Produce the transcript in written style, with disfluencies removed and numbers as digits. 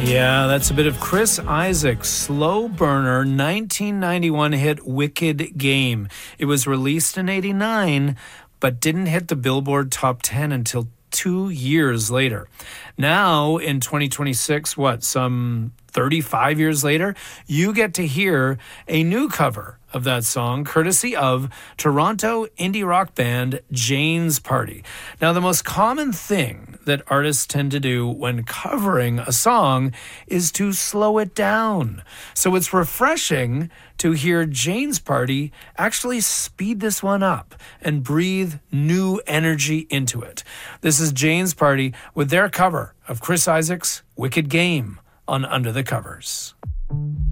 Yeah, that's a bit of Chris Isaak's slow burner 1991 hit Wicked Game. It was released in 89, but didn't hit the Billboard Top 10 until 2 years later. Now, in 2026, some 35 years later, you get to hear a new cover of that song, courtesy of Toronto indie rock band Jane's Party. Now, the most common thing that artists tend to do when covering a song is to slow it down. So it's refreshing to hear Jane's Party actually speed this one up and breathe new energy into it. This is Jane's Party with their cover of Chris Isaak's Wicked Game on Under the Covers.